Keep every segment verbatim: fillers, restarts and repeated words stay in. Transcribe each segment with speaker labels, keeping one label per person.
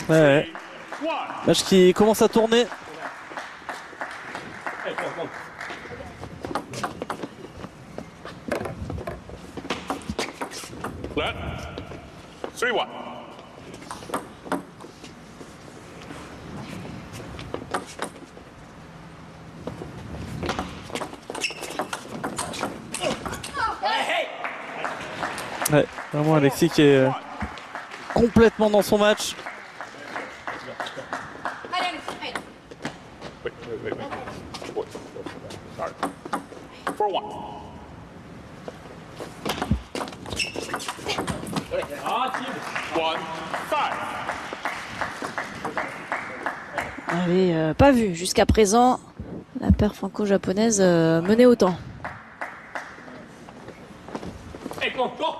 Speaker 1: Ouais, ouais. Match qui commence à tourner.
Speaker 2: three one.
Speaker 1: Ouais, vraiment Alexis qui est euh, complètement dans son match.
Speaker 2: Wait, wait, wait, wait. Wait, sorry. four one. one five.
Speaker 3: On n'avait euh, pas vu jusqu'à présent la paire franco-japonaise euh, mener autant.
Speaker 2: Hey, go, go.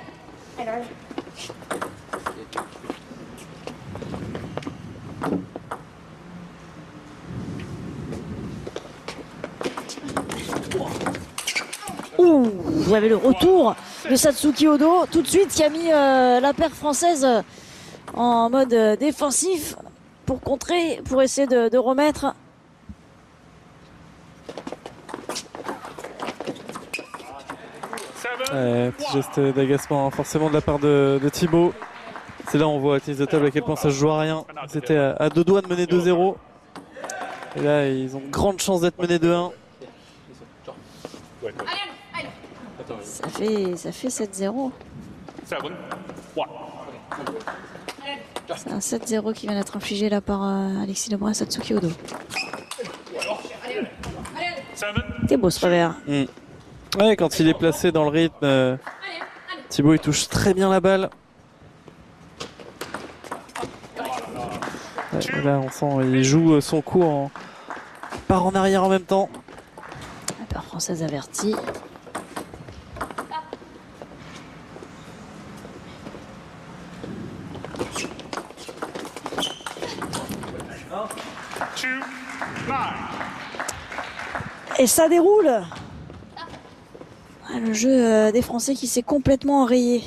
Speaker 3: Ouh, il y avait le retour de Satsuki Odo tout de suite qui a mis euh, la paire française en mode euh, défensif pour contrer, pour essayer de, de remettre.
Speaker 1: Ouais, petit geste d'agacement hein, forcément de la part de, de Thibaut. C'est là on voit à tennis de table à quel point ça se joue à rien. C'était à, à deux doigts de mener deux zéro. Et là ils ont grande chance d'être menés deux un.
Speaker 3: Ça fait, ça fait sept zéro.
Speaker 2: seven one.
Speaker 3: C'est un sept zéro qui vient d'être infligé là par euh, Alexis Lebrun à Satsuki Odo. C'était beau ce revers.
Speaker 1: Mm. Ouais, quand il est placé dans le rythme, euh, Thibaut il touche très bien la balle. Ouais, là on sent il joue son coup en part en arrière en même temps.
Speaker 3: La paire française avertie.
Speaker 2: two nine.
Speaker 3: Et ça déroule. Ah, le jeu euh, des Français qui s'est complètement enrayé.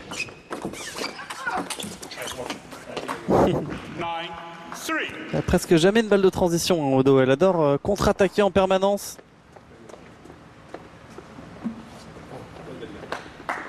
Speaker 2: nine three.
Speaker 1: Il n'y a presque jamais une balle de transition hein, Odo. Elle adore euh, contre-attaquer en permanence.